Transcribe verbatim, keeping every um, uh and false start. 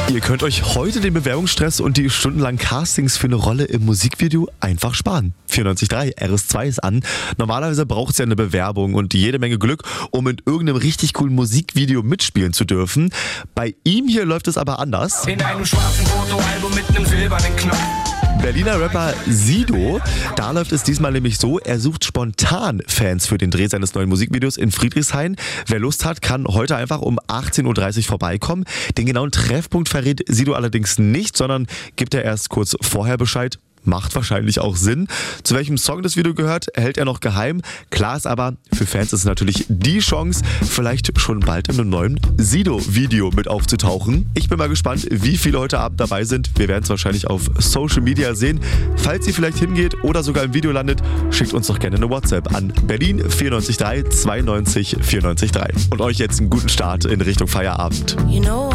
Ihr könnt euch heute den Bewerbungsstress und die stundenlangen Castings für eine Rolle im Musikvideo einfach sparen. vierundneunzig Komma drei R S zwei ist an. Normalerweise braucht es ja eine Bewerbung und jede Menge Glück, um in irgendeinem richtig coolen Musikvideo mitspielen zu dürfen. Bei ihm hier läuft es aber anders. In einem schwarzen Fotoalbum mit einem silbernen Knopf. Berliner Rapper Sido, da läuft es diesmal nämlich so, er sucht spontan Fans für den Dreh seines neuen Musikvideos in Friedrichshain. Wer Lust hat, kann heute einfach um achtzehn Uhr dreißig vorbeikommen. Den genauen Treffpunkt verrät Sido allerdings nicht, sondern gibt er erst kurz vorher Bescheid. Macht wahrscheinlich auch Sinn. Zu welchem Song das Video gehört, hält er noch geheim. Klar ist aber, für Fans ist es natürlich die Chance, vielleicht schon bald in einem neuen Sido-Video mit aufzutauchen. Ich bin mal gespannt, wie viele heute Abend dabei sind. Wir werden es wahrscheinlich auf Social Media sehen. Falls ihr vielleicht hingeht oder sogar im Video landet, schickt uns doch gerne eine WhatsApp an Berlin vier neun drei zwei neun null vier neun drei. Und euch jetzt einen guten Start in Richtung Feierabend. You know